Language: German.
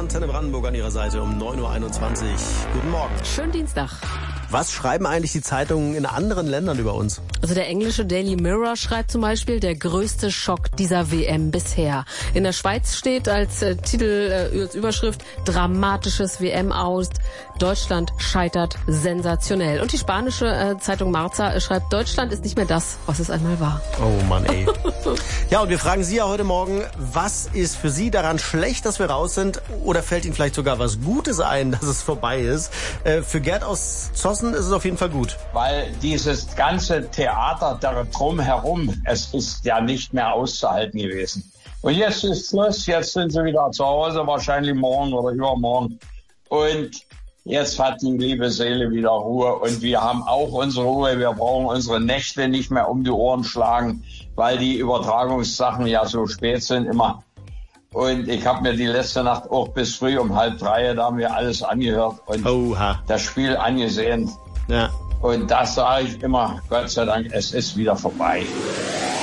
Antenne Brandenburg an Ihrer Seite um 9.21 Uhr. Guten Morgen. Schönen Dienstag. Was schreiben eigentlich die Zeitungen in anderen Ländern über uns? Also der englische Daily Mirror schreibt zum Beispiel, der größte Schock dieser WM bisher. In der Schweiz steht als als Überschrift, dramatisches WM aus. Deutschland scheitert sensationell. Und die spanische Zeitung Marca schreibt, Deutschland ist nicht mehr das, was es einmal war. Oh Mann, ey. Ja, und wir fragen Sie ja heute Morgen, was ist für Sie daran schlecht, dass wir raus sind? Oder fällt Ihnen vielleicht sogar was Gutes ein, dass es vorbei ist? Für Gerd aus Zossen ist es auf jeden Fall gut. Weil dieses ganze Theater da drumherum, es ist ja nicht mehr auszuhalten gewesen. Und jetzt ist Schluss, jetzt sind sie wieder zu Hause, wahrscheinlich morgen oder übermorgen. Und jetzt hat die liebe Seele wieder Ruhe und wir haben auch unsere Ruhe. Wir brauchen unsere Nächte nicht mehr um die Ohren schlagen, weil die Übertragungssachen ja so spät sind immer. Und ich habe mir die letzte Nacht auch bis früh um 2:30, da haben wir alles angehört und das Spiel angesehen. Ja. Und das sage ich immer, Gott sei Dank, es ist wieder vorbei.